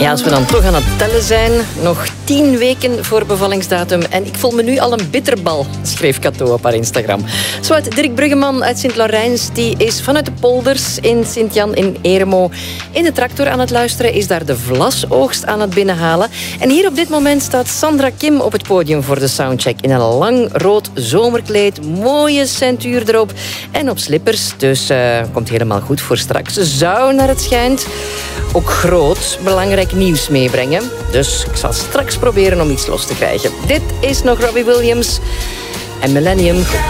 Ja, als we dan toch aan het tellen zijn, nog 10 weken voor bevallingsdatum. En ik voel me nu al een bitterbal, schreef Cato op haar Instagram. Zowat Dirk Bruggeman uit Sint-Laurens, die is vanuit de polders in Sint-Jan in Eremo in de tractor aan het luisteren, is daar de vlasoogst aan het binnenhalen. En hier op dit moment staat Sandra Kim op het podium voor de soundcheck in een lang rood zomerkleed, mooie centuur erop en op slippers. Dus komt helemaal goed voor straks. Ze zou, naar het schijnt, ook groot belangrijk nieuws meebrengen. Dus ik zal straks proberen om iets los te krijgen. Dit is nog Robbie Williams en Millennium.